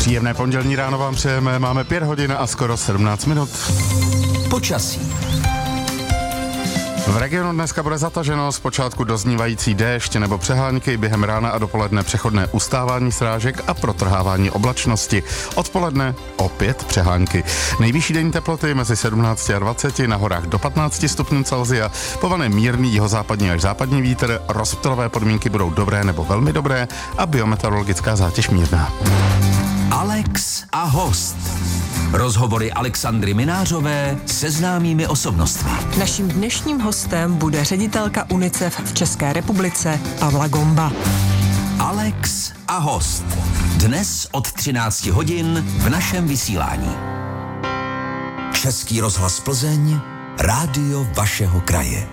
Příjemné pondělní ráno vám přejeme, máme 5 hodin a skoro 17 minut. Počasí. V regionu dneska bude zataženo, zpočátku doznívající déšť nebo přehánky, během rána a dopoledne přechodné ustávání srážek a protrhávání oblačnosti. Odpoledne opět přehánky. Nejvyšší denní teploty mezi 17 a 20, na horách do 15 stupňů Celsia, povane mírný jihozápadní až západní vítr, rozptylové podmínky budou dobré nebo velmi dobré a biometeorologická zátěž mírná. Alex a host. Rozhovory Alexandry Minářové se známými osobnostmi. Naším dnešním hostem bude ředitelka UNICEF v České republice Pavla Gomba. Alex a host. Dnes od 13 hodin v našem vysílání. Český rozhlas Plzeň, rádio vašeho kraje.